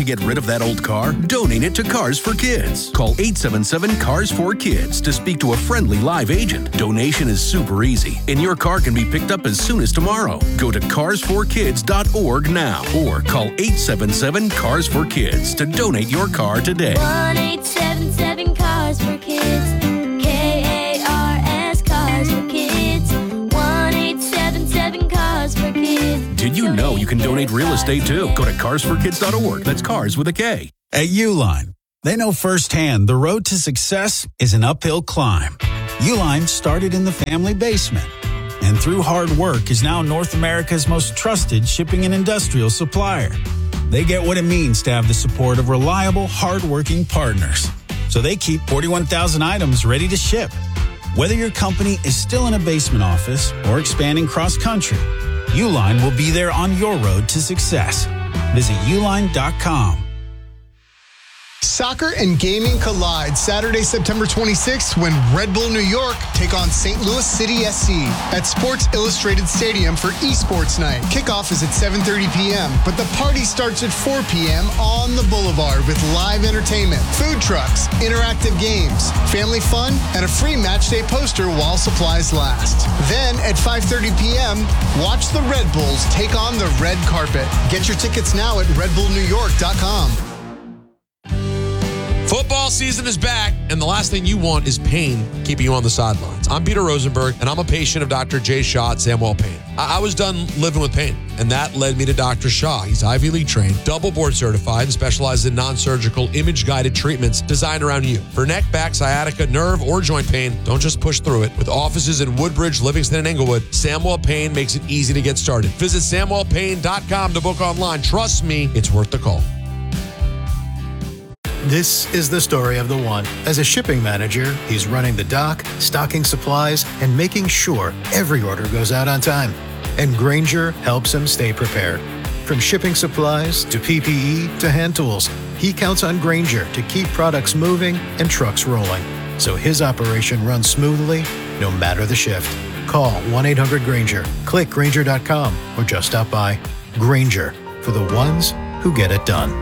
get rid of that old car? Donate it to Cars for Kids. Call 877-CARS4KIDS to speak to a friendly live agent. Donation is super easy, and your car can be picked up as soon as tomorrow. Go to carsforkids.org now or call 877-CARS4KIDS to donate your car today. 1-877-CARS4KIDS. KARS Cars for Kids. 1-877-CARS4KIDS. Did you know you can donate real estate too? Go to carsforkids.org. That's cars with a K. At Uline, they know firsthand the road to success is an uphill climb. Uline started in the family basement and through hard work is now North America's most trusted shipping and industrial supplier. They get what it means to have the support of reliable, hardworking partners. So they keep 41,000 items ready to ship. Whether your company is still in a basement office or expanding cross-country, Uline will be there on your road to success. Visit uline.com. Soccer and gaming collide Saturday, September 26th when Red Bull New York take on St. Louis City SC at Sports Illustrated Stadium for Esports Night. Kickoff is at 7:30 p.m., but the party starts at 4 p.m. on the Boulevard with live entertainment, food trucks, interactive games, family fun, and a free matchday poster while supplies last. Then at 5:30 p.m., watch the Red Bulls take on the red carpet. Get your tickets now at redbullnewyork.com. Football season is back, and the last thing you want is pain keeping you on the sidelines. I'm Peter Rosenberg, and I'm a patient of Dr. Jay Shaw at Samuel Payne. I was done living with pain, and that led me to Dr. Shaw. He's Ivy League trained, double board certified, and specializes in non-surgical, image-guided treatments designed around you. For neck, back, sciatica, nerve, or joint pain, don't just push through it. With offices in Woodbridge, Livingston, and Englewood, Samuel Payne makes it easy to get started. Visit SamuelPayne.com to book online. Trust me, it's worth the call. This is the story of the one. As a shipping manager, he's running the dock, stocking supplies, and making sure every order goes out on time. And Grainger helps him stay prepared. From shipping supplies to PPE to hand tools, he counts on Grainger to keep products moving and trucks rolling. So his operation runs smoothly, no matter the shift. Call 1-800-GRAINGER, click Grainger.com, or just stop by. Grainger, for the ones who get it done.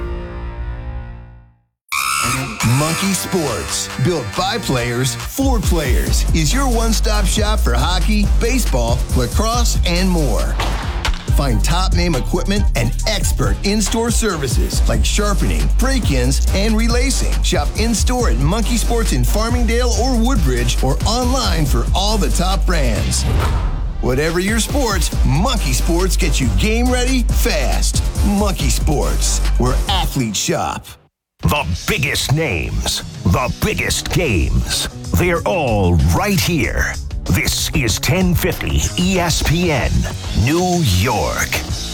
Monkey Sports, built by players for players, is your one-stop shop for hockey, baseball, lacrosse, and more. Find top-name equipment and expert in-store services like sharpening, break-ins, and relacing. Shop in-store at Monkey Sports in Farmingdale or Woodbridge, or online for all the top brands. Whatever your sports, Monkey Sports gets you game ready fast. Monkey Sports, where athletes shop. The biggest names, the biggest games. They're all right here. This is 1050 ESPN, New York.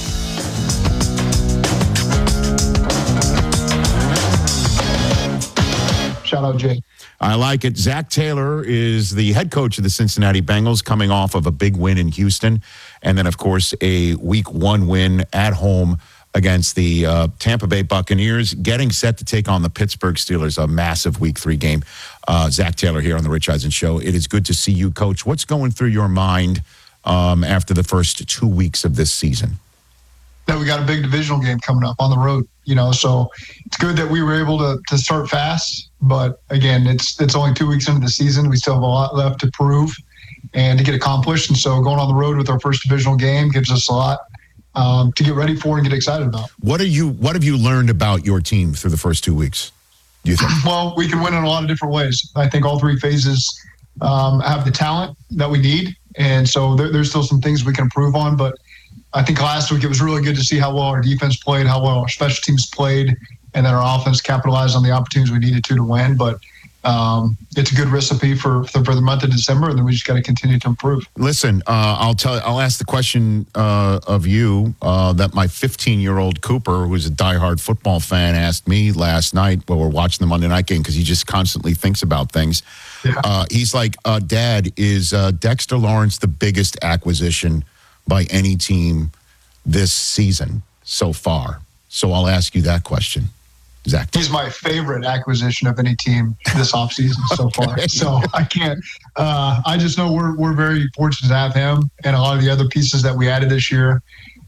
Shout out, Jay. I like it. Zach Taylor is the head coach of the Cincinnati Bengals, coming off of a big win in Houston. And then, of course, a Week 1 win at home against the Tampa Bay Buccaneers, getting set to take on the Pittsburgh Steelers, a massive Week 3 game. Zach Taylor here on the Rich Eisen Show. It is good to see you, Coach. What's going through your mind after the first 2 weeks of this season? That we got a big divisional game coming up on the road, so it's good that we were able to start fast. But again, it's only 2 weeks into the season. We still have a lot left to prove and to get accomplished. And so going on the road with our first divisional game gives us a lot to get ready for and get excited about. What have you learned about your team through the first 2 weeks, do you think? Well, we can win in a lot of different ways. I think all three phases have the talent that we need. And so there's still some things we can improve on. But I think last week it was really good to see how well our defense played, how well our special teams played, and then our offense capitalized on the opportunities we needed to win. But it's a good recipe for the month of December, and then we just got to continue to improve. Listen, I'll ask the question of you that my 15-year-old Cooper, who's a diehard football fan, asked me last night while we're watching the Monday night game, because he just constantly thinks about things. Yeah. He's like, Dad, is Dexter Lawrence the biggest acquisition by any team this season so far? So I'll ask you that question. Zach. He's my favorite acquisition of any team this offseason so far. So I can't. I just know we're very fortunate to have him and a lot of the other pieces that we added this year.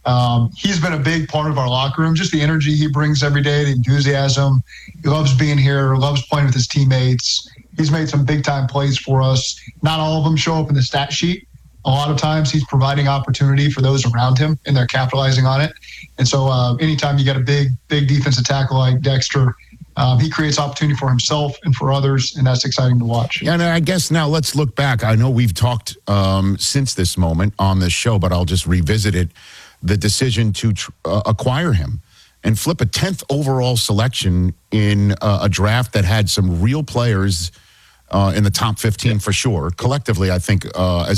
He's been a big part of our locker room, just the energy he brings every day, the enthusiasm. He loves being here, loves playing with his teammates. He's made some big-time plays for us. Not all of them show up in the stat sheet. A lot of times he's providing opportunity for those around him, and they're capitalizing on it. And so anytime you got a big defensive tackle like Dexter, he creates opportunity for himself and for others, and that's exciting to watch. And I guess now let's look back. I know we've talked since this moment on this show, but I'll just revisit it. The decision to acquire him and flip a 10th overall selection in a draft that had some real players in the top 15 for sure. Collectively, I think as